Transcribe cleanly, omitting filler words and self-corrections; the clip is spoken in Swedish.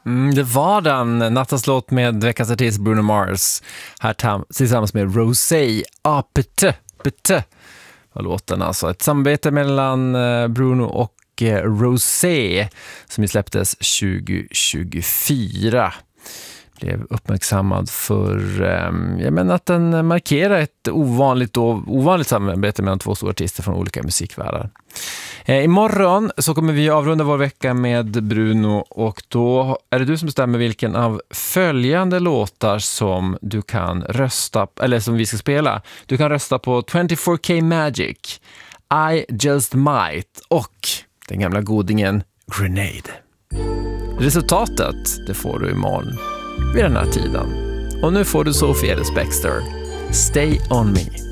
Det var den nattens låt med veckans artist Bruno Mars här tillsammans med Rosé. Pete var låten alltså. Ett samarbete mellan Bruno och Rosé som ju släpptes 2024. Blev uppmärksammad för att den markerar ett ovanligt samarbete mellan två stora artister från olika musikvärldar. Imorgon så kommer vi avrunda vår vecka med Bruno och då är det du som bestämmer vilken av följande låtar som du kan rösta eller som vi ska spela. Du kan rösta på 24K Magic, I Just Might och den gamla godingen Grenade. Resultatet det får du imorgon vid den här tiden. Och nu får du Sophie Ellis-Bextor, Stay On Me.